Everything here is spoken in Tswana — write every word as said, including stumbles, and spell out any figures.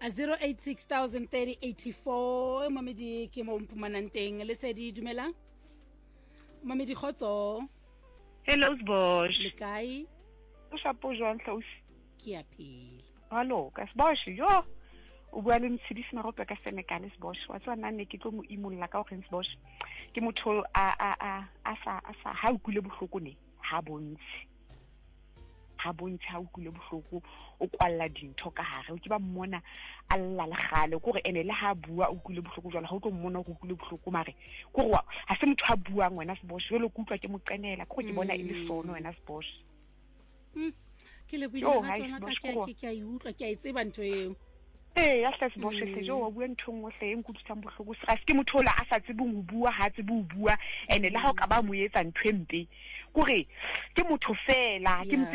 a zero eight six thousand thirty eighty-four mamedi ke mo mpumanang teng le se di dumelang mamedi khotso. Hello Sbosh. Le kae? O shapo jwang tlausi? Ke a phela. Hallo, ka Sbosh yo. O bua le Mtshidisi Marope ka Senegal Sbosh. Wa tswa nna ne ke tlo mo imolla ka gore Sbosh. Ke motho a a a a sa a sa ha o kule bohloko ne ha bontsi. Ha bontsi ha o kule bohloko o kwalla dintho ka hare. O ke ba mmona a lla le gale gore ene le ha bua o kule bohloko jwala ha o tlo mmona go kule bohloko mare gore wa ha se motho a buang wena Sbosh jwale go utlwa ke mo qenela go ke bona e le sono wena Sbosh. Mm. Ke le bile ha tsona ka ke ke a utlwa ke a itseba ntho eo. Eh ya hla Sbosh se jo wa bua ntho ngwe hle nkutlisang bohloko se ga se ke motho la a sa tsebe go bua ha tsebe go bua ene le ha o ka ba mo etsa ntho empe gore ke motho fela ke